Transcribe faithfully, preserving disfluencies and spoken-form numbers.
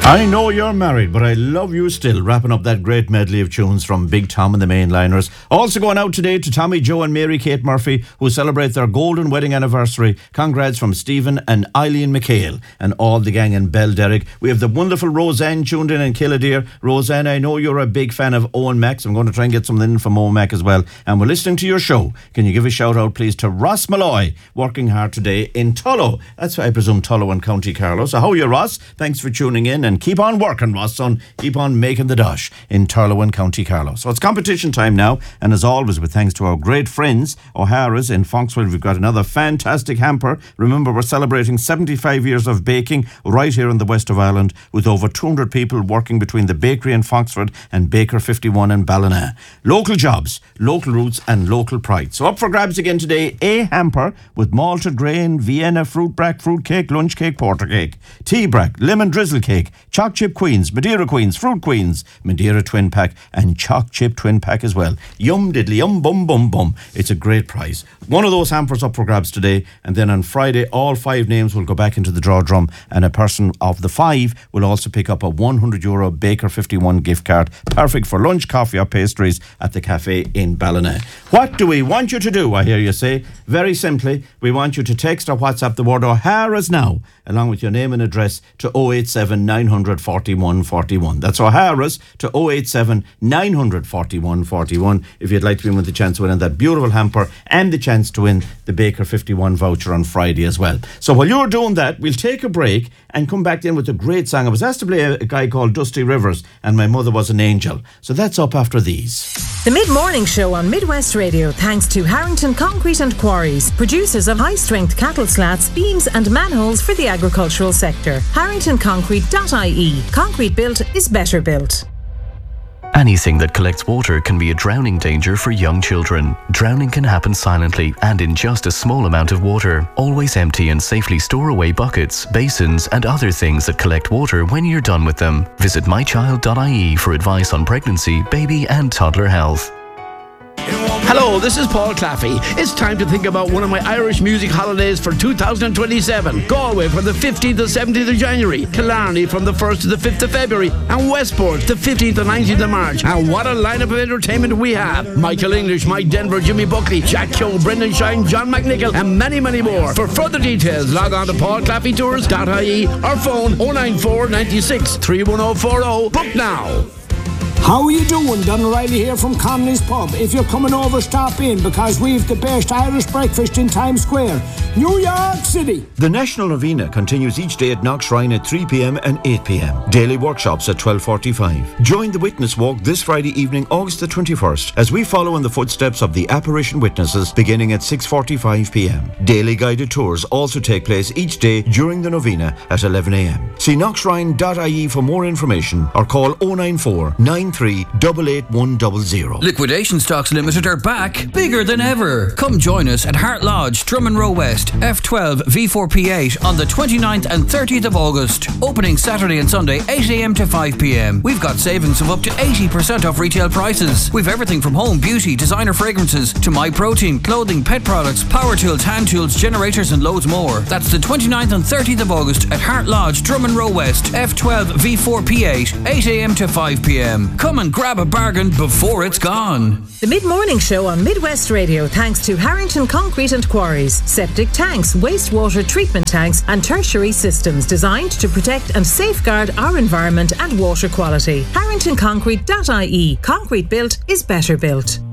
I know you're married, but I love you still. Wrapping up that great medley of tunes from Big Tom and the Mainliners. Also going out today to Tommy Joe and Mary Kate Murphy, who celebrate their golden wedding anniversary. Congrats from Stephen and Eileen McHale and all the gang in Belderrick. We have the wonderful Roseanne tuned in in Killdeer. Roseanne, I know you're a big fan of Owen Max. I'm going to try and get something in from Owen Mac as well. And we're listening to your show. Can you give a shout out, please, to Ross Malloy, working hard today in Tullow. That's, I presume, Tullow and County Carlow. So how are you, Ross? Thanks for tuning in, and keep on working, Ross, son. Keep on making the dash in Tullow and County Carlow. So it's competition time now, and as always, with thanks to our great friends, O'Hara's in Fonksville, we've got another fantastic hamper. Remember, we're celebrating seventy-five years of baking right here in the west of Ireland, with over two hundred people working between the bakery in Fonksford and Baker fifty-one in Ballina. Local jobs, local roots, and local pride. So up for grabs again today, a hamper with malted grain, Vienna fruit brack, fruit cake, lunch cake, porter cake, tea brack, lemon drizzle cake, choc chip queens, Madeira queens, fruit queens, Madeira twin pack, and choc chip twin pack as well. Yum diddly yum bum bum bum. It's a great prize. One of those hampers up for grabs today, and then on Friday all five names will go back into the draw drum, and a person of the five will also pick up a one hundred euro Baker fifty-one gift card, perfect for lunch, coffee or pastries at the cafe in Ballina. What do we want you to do, I hear you say? Very simply, we want you to text or WhatsApp the word O'Hara's now, along with your name and address, to oh eight seven nine hundred forty-one forty-one. That's O'Hara's to oh eight seven nine hundred forty-one forty-one if you'd like to win with the chance of winning that beautiful hamper and the chance to win the Baker fifty-one voucher on Friday as well. So while you're doing that, we'll take a break and come back in with a great song. I was asked to play a, a guy called Dusty Rivers, and My Mother Was an Angel. So that's up after these. The Mid-Morning Show on Midwest Radio, thanks to Harrington Concrete and Quarries, producers of high-strength cattle slats, beams and manholes for the agricultural sector. harrington concrete dot I E. Concrete built is better built. Anything that collects water can be a drowning danger for young children. Drowning can happen silently and in just a small amount of water. Always empty and safely store away buckets, basins and other things that collect water when you're done with them. Visit my child dot I E for advice on pregnancy, baby and toddler health. Hello, this is Paul Claffey. It's time to think about one of my Irish music holidays for two thousand twenty-seven. Galway from the fifteenth to seventeenth of January, Killarney from the first to the fifth of February, and Westport the fifteenth to nineteenth of March. And what a lineup of entertainment we have. Michael English, Mike Denver, Jimmy Buckley, Jack Keogh, Brendan Shine, John McNichol, and many, many more. For further details, log on to paul claffey tours dot I E or phone oh nine four nine six three one oh four oh. Book now. How are you doing? Don O'Reilly here from Connolly's Pub. If you're coming over, stop in, because we've the best Irish breakfast in Times Square, New York City. The National Novena continues each day at Knockshrine at three p.m. and eight p.m. Daily workshops at twelve forty-five. Join the Witness Walk this Friday evening, August the twenty-first, as we follow in the footsteps of the apparition witnesses beginning at six forty-five p.m. Daily guided tours also take place each day during the Novena at eleven a.m. See knockshrine dot I E for more information or call oh nine four nine three eight eight one zero zero. Liquidation Stocks Limited are back, bigger than ever. Come join us at Hart Lodge, Drummond Row West, F twelve V four P eight on the twenty-ninth and thirtieth of August. Opening Saturday and Sunday eight a.m. to five p.m. We've got savings of up to eighty percent off retail prices. We've everything from home, beauty, designer fragrances to My Protein, clothing, pet products, power tools, hand tools, generators and loads more. That's the twenty-ninth and thirtieth of August at Hart Lodge, Drummond Row West, F twelve V four P eight, eight a.m. to five p.m. Come and grab a bargain before it's gone. The Mid-Morning Show on Midwest Radio, thanks to Harrington Concrete and Quarries. Septic tanks, wastewater treatment tanks and tertiary systems designed to protect and safeguard our environment and water quality. harrington concrete dot I E. Concrete built is better built.